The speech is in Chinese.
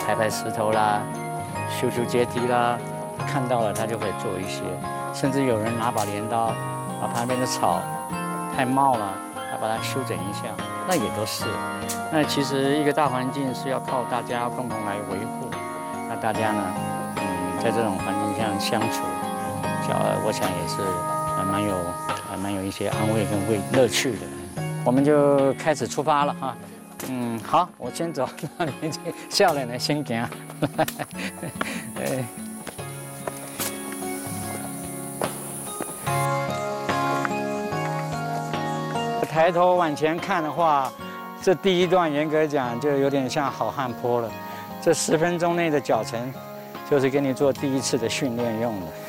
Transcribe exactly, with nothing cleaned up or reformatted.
踩踩石头啦，修修阶梯啦，看到了他就会做一些，甚至有人拿把镰刀，把旁边的草太茂了，他把它修整一下，那也都是。那其实一个大环境是要靠大家共同来维护，那大家呢，嗯，在这种环境下相处，呃，我想也是还蛮有还蛮有一些安慰跟慰乐趣的。我们就开始出发了哈。嗯，好，我先走，那你这笑脸呢先行。哎。抬头往前看的话，这第一段严格讲就有点像好汉坡了。这十分钟内的脚程，就是给你做第一次的训练用的。